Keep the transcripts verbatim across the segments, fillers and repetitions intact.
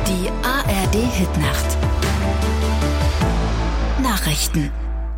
Die A R D-Hitnacht. Nachrichten.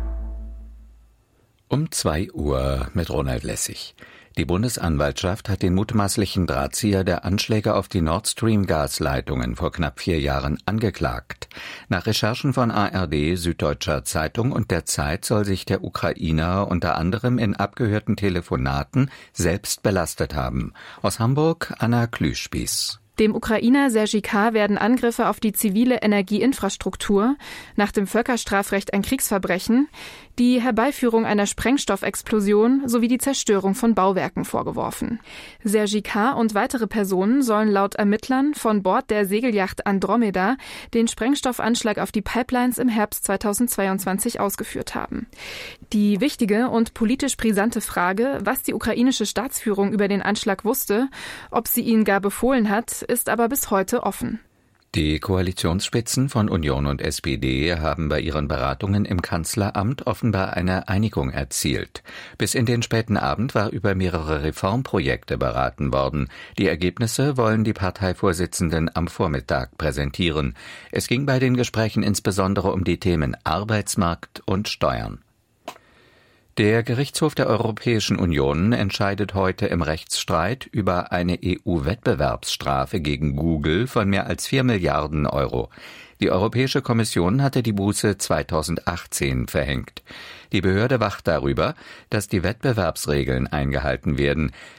Um zwei Uhr mit Ronald Lessig. Die Bundesanwaltschaft hat den mutmaßlichen Drahtzieher der Anschläge auf die Nord Stream-Gasleitungen vor knapp vier Jahren angeklagt. Nach Recherchen von A R D, Süddeutscher Zeitung und der Zeit soll sich der Ukrainer unter anderem in abgehörten Telefonaten selbst belastet haben. Aus Hamburg, Anna Klüspieß. Dem Ukrainer Sergej K. werden Angriffe auf die zivile Energieinfrastruktur, nach dem Völkerstrafrecht ein Kriegsverbrechen, die Herbeiführung einer Sprengstoffexplosion sowie die Zerstörung von Bauwerken vorgeworfen. Sergej K. und weitere Personen sollen laut Ermittlern von Bord der Segelyacht Andromeda den Sprengstoffanschlag auf die Pipelines im Herbst zweitausendzweiundzwanzig ausgeführt haben. Die wichtige und politisch brisante Frage, was die ukrainische Staatsführung über den Anschlag wusste, ob sie ihn gar befohlen hat, ist aber bis heute offen. Die Koalitionsspitzen von Union und S P D haben bei ihren Beratungen im Kanzleramt offenbar eine Einigung erzielt. Bis in den späten Abend war über mehrere Reformprojekte beraten worden. Die Ergebnisse wollen die Parteivorsitzenden am Vormittag präsentieren. Es ging bei den Gesprächen insbesondere um die Themen Arbeitsmarkt und Steuern. Der Gerichtshof der Europäischen Union entscheidet heute im Rechtsstreit über eine E U-Wettbewerbsstrafe gegen Google von mehr als vier Milliarden Euro. Die Europäische Kommission hatte die Buße zweitausendachtzehn verhängt. Die Behörde wacht darüber, dass die Wettbewerbsregeln eingehalten werden.